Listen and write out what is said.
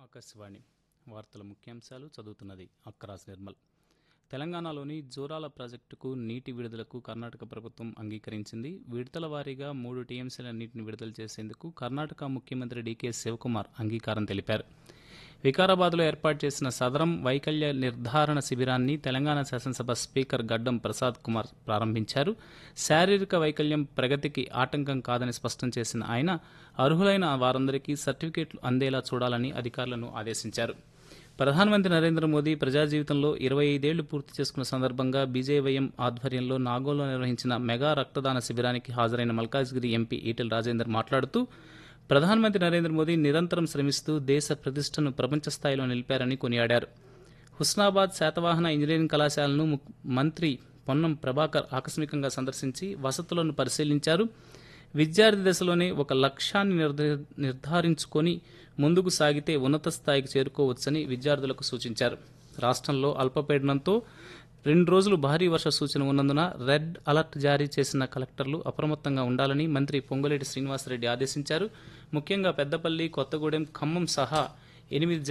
ఆకాశవాణి వార్తల ముఖ్యాంశాలు చదువుతున్నది అక్కరాజ్ నిర్మల్. తెలంగాణలోని జోరాల ప్రాజెక్టుకు నీటి విడుదలకు కర్ణాటక ప్రభుత్వం అంగీకరించింది. విడతల వారీగా 3 టీఎంసీల నీటిని విడుదల చేసేందుకు కర్ణాటక ముఖ్యమంత్రి డీకే శివకుమార్ అంగీకారం తెలిపారు. వికారాబాద్లో ఏర్పాటు చేసిన సదరం వైకల్య నిర్ధారణ శిబిరాన్ని తెలంగాణ శాసనసభ స్పీకర్ గడ్డం ప్రసాద్ కుమార్ ప్రారంభించారు. శారీరక వైకల్యం ప్రగతికి ఆటంకం కాదని స్పష్టం చేసిన ఆయన అర్హులైన వారందరికీ సర్టిఫికేట్లు అందేలా చూడాలని అధికారులను ఆదేశించారు. ప్రధానమంత్రి నరేంద్ర మోదీ ప్రజా జీవితంలో 25 ఏళ్లు పూర్తి చేసుకున్న సందర్భంగా బీజేవైఎం ఆధ్వర్యంలో నాగోల్లో నిర్వహించిన మెగా రక్తదాన శిబిరానికి హాజరైన మల్కాజ్గిరి ఎంపీ ఈటెల రాజేందర్ మాట్లాడుతూ ప్రధానమంత్రి నరేంద్ర మోదీ నిరంతరం శ్రమిస్తూ దేశ ప్రతిష్టను ప్రపంచ స్థాయిలో నిలిపారని కొనియాడారు. హుస్నాబాద్ శాతవాహన ఇంజనీరింగ్ కళాశాలను మంత్రి పొన్నం ప్రభాకర్ ఆకస్మికంగా సందర్శించి వసతులను పరిశీలించారు. విద్యార్థి దశలోనే ఒక లక్ష్యాన్ని నిర్ధారించుకొని ముందుకు సాగితే ఉన్నత స్థాయికి చేరుకోవచ్చని విద్యార్థులకు సూచించారు. రాష్ట్రంలో అల్పపీడనంతో 2 రోజులు భారీ వర్ష సూచన ఉన్నందున రెడ్ అలర్ట్ జారీ చేసిన కలెక్టర్లు అప్రమత్తంగా ఉండాలని మంత్రి పొంగులేటి శ్రీనివాసరెడ్డి ఆదేశించారు. ముఖ్యంగా పెద్దపల్లి, కొత్తగూడెం, ఖమ్మం సహా 8